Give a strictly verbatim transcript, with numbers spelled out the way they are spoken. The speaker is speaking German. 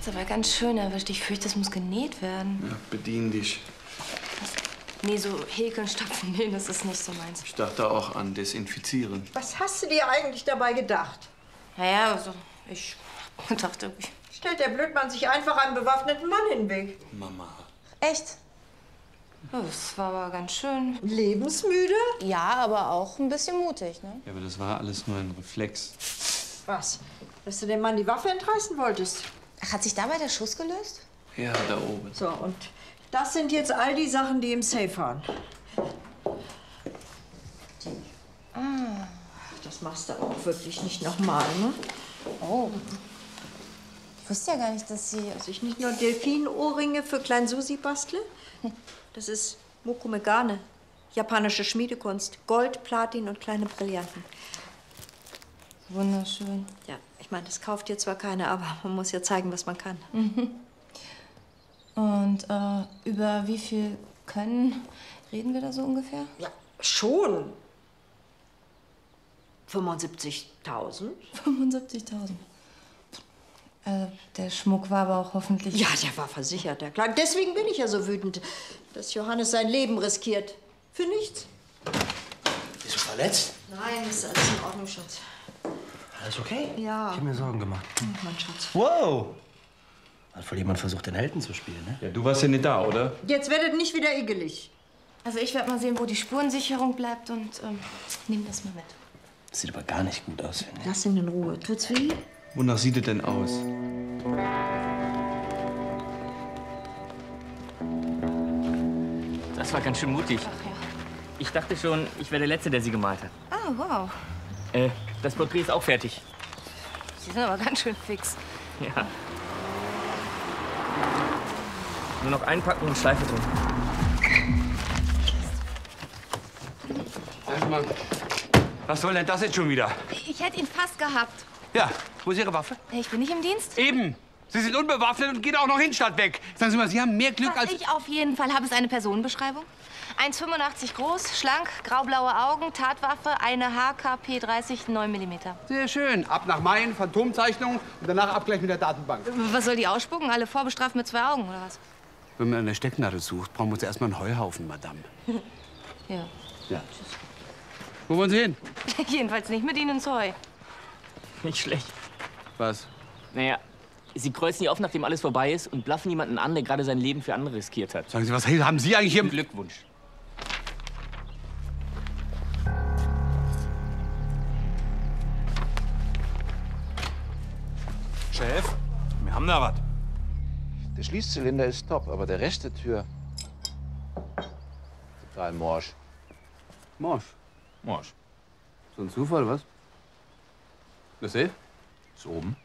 Das ist aber ganz schön erwischt. Ich fürchte, das muss genäht werden. Ja, bedien dich. Was? Nee, so häkeln, stopfen, nee, das ist nicht so meins. Ich dachte auch an Desinfizieren. Was hast du dir eigentlich dabei gedacht? Naja, also, ich dachte... Stellt der Blödmann sich einfach einen bewaffneten Mann in den Weg. Mama. Echt? Ja, das war aber ganz schön. Lebensmüde? Ja, aber auch ein bisschen mutig, ne? Ja, aber das war alles nur ein Reflex. Was? Dass du dem Mann die Waffe entreißen wolltest? Ach, hat sich dabei der Schuss gelöst? Ja, da oben. So, und das sind jetzt all die Sachen, die im Safe waren. Ah. Das machst du aber auch wirklich nicht nochmal, ne? Oh. Ich wusste ja gar nicht, dass Sie... Dass ich nicht nur Delfinohrringe für Klein Susi bastle. Das ist Mokumegane, japanische Schmiedekunst. Gold, Platin und kleine Brillanten. Wunderschön. Ja, ich meine, das kauft dir zwar keiner, aber man muss ja zeigen, was man kann. Mhm. Und äh, über wie viel Können reden wir da so ungefähr? Ja, schon. fünfundsiebzigtausend. fünfundsiebzigtausend. Äh, der Schmuck war aber auch hoffentlich... Ja, der war versichert, ja klar. Deswegen bin ich ja so wütend, dass Johannes sein Leben riskiert. Für nichts. Bist du verletzt? Nein, ist alles in Ordnung, Schatz. Alles okay? Ja. Ich hab mir Sorgen gemacht. Ach, mein Schatz. Wow! Hat wohl jemand versucht, den Helden zu spielen, ne? Ja, du warst ja nicht da, oder? Jetzt werdet nicht wieder igelig. Also ich werde mal sehen, wo die Spurensicherung bleibt und ähm, nehme das mal mit. Das sieht aber gar nicht gut aus, finde ich. Lass ihn in Ruhe. Tut's weh? Wonach sieht es denn aus? Das war ganz schön mutig. Ach ja. Ich dachte schon, ich wäre der Letzte, der sie gemalt hat. Ah, wow. Äh, das Porträt ist auch fertig. Sie sind aber ganz schön fix. Ja. Nur noch einpacken und Schleife drin. Sag mal, was soll denn das jetzt schon wieder? Ich hätte ihn fast gehabt. Ja, wo ist Ihre Waffe? Ich bin nicht im Dienst. Eben. Sie sind unbewaffnet und gehen auch noch hin statt weg. Sagen Sie mal, Sie haben mehr Glück Was als... ich auf jeden Fall habe, ist eine Personenbeschreibung. eins Komma fünfundachtzig groß, schlank, graublaue Augen, Tatwaffe, eine H K P dreißig, neun Millimeter. Sehr schön. Ab nach Main, Phantomzeichnung und danach Abgleich mit der Datenbank. Was soll die ausspucken? Alle vorbestraft mit zwei Augen, oder was? Wenn man eine Stecknadel sucht, brauchen wir uns erstmal einen Heuhaufen, Madame. Ja. Ja. Wo wollen Sie hin? Jedenfalls nicht mit Ihnen ins Heu. Nicht schlecht. Was? Naja, sie kreuzen die auf, nachdem alles vorbei ist und bluffen jemanden an, der gerade sein Leben für andere riskiert hat. Sagen Sie, was haben Sie eigentlich hier... Glückwunsch. Chef, wir haben da was. Der Schließzylinder ist top, aber der Rest der Tür total morsch. Morsch. Morsch. So ein Zufall, was? Das Safe? Ist oben.